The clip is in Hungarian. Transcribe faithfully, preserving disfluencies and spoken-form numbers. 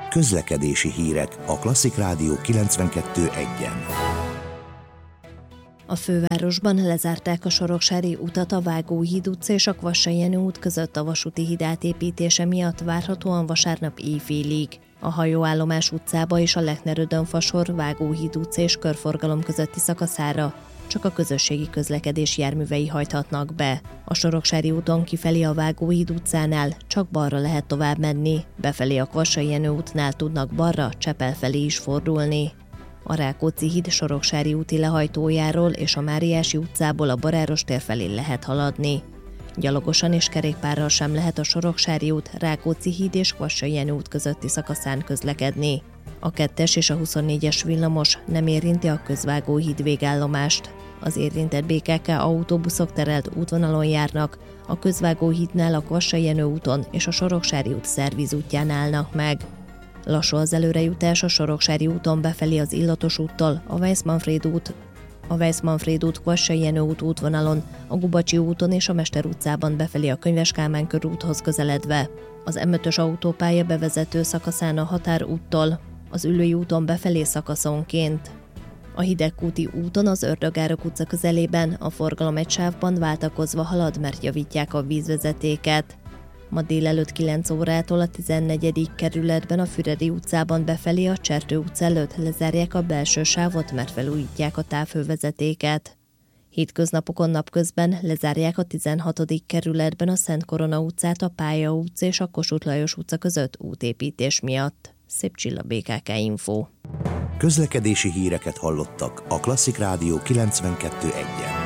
Közlekedési hírek a Klasszik Rádió kilencvenkettő egyen. A fővárosban lezárták a Soroksári utat a Vágóhíd utca és a Kvassai Jenő út között a vasúti híd átépítése miatt várhatóan vasárnap éjfélig. A Hajóállomás utcába és a Lechner-Ödön-fasor Vágóhíd utca és körforgalom közötti szakaszára csak a közösségi közlekedés járművei hajthatnak be. A Soroksári úton kifelé a Vágóhíd utcánál csak balra lehet tovább menni, befelé a Kvassai Jenő útnál tudnak balra Csepel felé is fordulni. A Rákóczi híd Soroksári úti lehajtójáról és a Máriási utcából a Baráros tér felé lehet haladni. Gyalogosan és kerékpárral sem lehet a Soroksári út, Rákóczi híd és Kvassai Jenő út közötti szakaszán közlekedni. A kettes és a huszonnégyes villamos nem érinti a Közvágóhíd végállomást. Az érintett bé ká ká autóbuszok terelt útvonalon járnak, a Közvágóhídnál a Kvassai Jenő úton és a Soroksári út szervízútján állnak meg. Lassú az előrejutás a Soroksári úton befelé az Illatos úttól, a Weiss-Manfréd út, a Weiss-Manfréd út Kvassai Jenő út útvonalon, a Gubacsi úton és a Mester utcában befelé a Könyves Kálmán körúthoz közeledve. Az em ötös autópálya bevezető szakaszán a Határúttól, az Üllői úton befelé szakaszonként. A Hidegkúti úton az Ördögárok utca közelében a forgalom egy sávban váltakozva halad, mert javítják a vízvezetéket. Ma délelőtt kilenc órától a tizennegyedik kerületben a Füredi utcában befelé a Csertő utca előtt lezárják a belső sávot, mert felújítják a távhővezetéket. Hétköznapokon napközben lezárják a tizenhatodik kerületben a Szent Korona utcát a Pálya utca és a Kossuth Lajos utca között útépítés miatt. Szép Csilla, bé ká ká Info. Közlekedési híreket hallottak a Klasszik Rádió kilencvenkettő egyen.